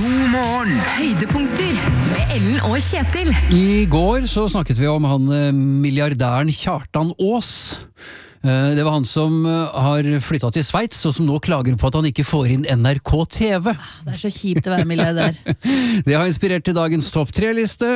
God morgen. Høydepunkter med Ellen og Kjetil. I går så snakket vi om han milliardæren Kjartan Aas. Det var han som har flyttet til Sveits, og som nå klager på at han ikke får inn NRK TV. Det så kjipt å være milliardær. Det har inspirert til dagens topp 3-liste.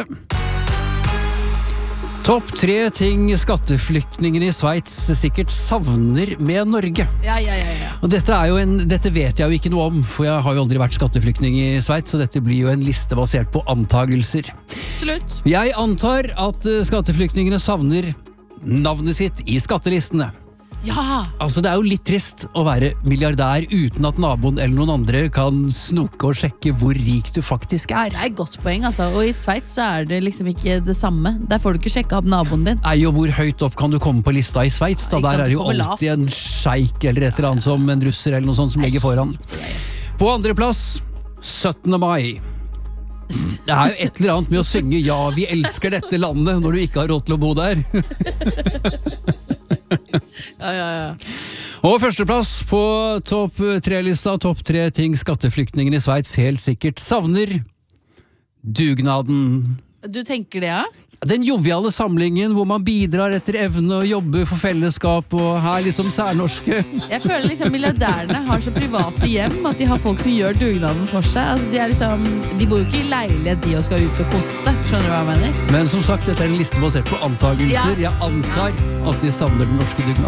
Topp 3 ting skatteflyktninger i Sveits sikkert savner med Norge. Ja. Og dette vet jeg jo ikke noe om, for jeg har jo aldri vært skatteflyktning i Sveits, så dette blir jo en liste basert på antagelser. Absolutt. Jeg antar at skatteflyktningene savner navnet sitt i skattelistene. Ja! Altså, det er jo litt trist å være milliardær uten at naboen eller noen andre kan snoke og sjekke hvor rik du faktisk er. Det et godt poeng, altså. Og i Sveits så det liksom ikke det samme. Der får du ikke sjekke opp naboen din. Nei, og hvor høyt opp kan du komme på lista i Sveits? Da der det jo alltid en sjeik eller et eller annet som en russer eller noe sånt som ligger foran. På andre plass, 17. mai. Det jo et eller annet med å synge «Ja, vi elsker dette landet» når du ikke har råd til å bo der. Ja. Og førsteplass på topp 3-lista, topp 3 ting skatteflyktningene i Sveits helt sikkert savner: dugnaden. Du tenker det, ja? Den joviale samlingen hvor man bidrar etter evne og jobber for fellesskap og her liksom særnorske. Jeg føler liksom milliardærene har så private hjem at de har folk som gjør dugnaden for seg. Altså, de bor jo ikke i leilighet de og skal ut og koste. Skjønner du hva jeg mener? Men som sagt, dette en liste basert på antagelser. Ja. Jeg antar at de savner den norske dugnaden.